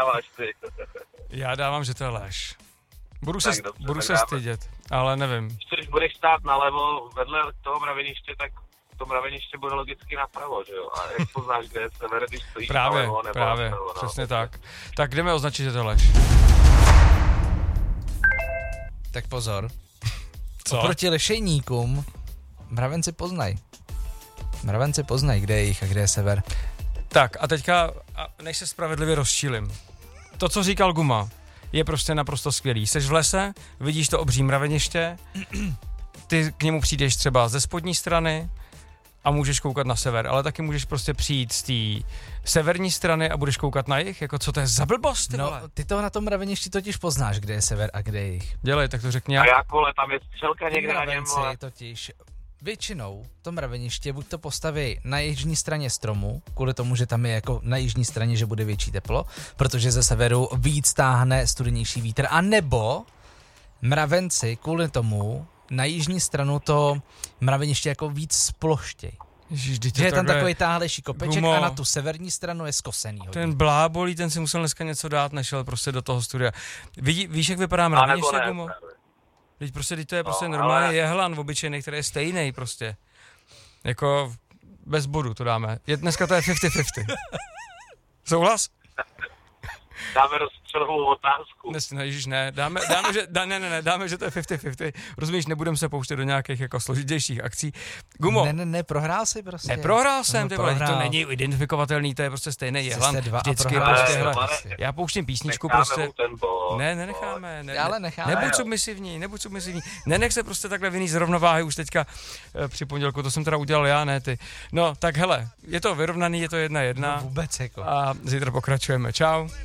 dáváš ty? Já dávám, že to je lež. Budu se dáme. stydět, ale nevím. Ještě když budeš stát nalevo vedle toho mraveniště, tak to mraveniště bude logicky napravo, že jo? A jak poznáš, kde je sever, když stojíš nalevo nebo Právě, napravo, přesně tak. Tak jdeme označit, že to je lež. Tak pozor. Co? Oproti lešejníkům mravenci poznají. Mravenci poznají, kde je jich a kde je sever. Tak a teďka, než se spravedlivě rozčílim. To, co říkal Guma, je prostě naprosto skvělý. Jseš v lese, vidíš to obří mraveniště, ty k němu přijdeš třeba ze spodní strany a můžeš koukat na sever, ale taky můžeš prostě přijít z té severní strany a budeš koukat na jih, jako co to je za blbost, ty vole? No, ty to na tom mraveništi totiž poznáš, kde je sever a kde je jich. Dělej, tak to řekni A jak. jak, vole, tam je střelka někde na něm, vole. Mravenci totiž většinou to mraveniště buď to postaví na jižní straně stromu, kvůli tomu, že tam je jako na jižní straně, že bude větší teplo, protože ze severu víc táhne studenější vítr, a nebo mravenci kvůli tomu na jižní stranu to mraveniště jako víc sploštěj. Ježiš, Že je tam takový táhlejší kopeček Gumo, a na tu severní stranu je skosený hodně. ten blábolí, ten si musel dneska něco dát, nešel prostě do toho studia. Víš, jak vypadá A nebo mraveniště, ne, Gumo? Teď to je prostě No, normálně ale- jehlan obyčejný, který je stejný prostě. Jako bez bodu to dáme. Dneska to je 50-50. Souhlas? Dáme rozstřelovou otázku. Ježiš, ne. Dáme, že to je 50-50. Rozumíš, nebudeme se pouštět do nějakých jako složitějších akcí. Gumo, Ne, prohrál jsi prostě. neprohrál jsem, ty vole, to prohrál. není identifikovatelný, to je prostě stejný jehlan. Jste dva a Vždycky prohrál. prostě, Ale- hele, ale- já pouštím písničku Necháme prostě. mu ten bod. Ne, nenecháme. Ale necháme. Nebuď submisivní. Nenech se prostě takhle vinný z rovnováhy už teďka při pondělku, to jsem teda udělal já, ne ty. No, tak hele, je to vyrovnaný, je to 1-1 Vůbec jako. a zítra pokračujeme. Čau.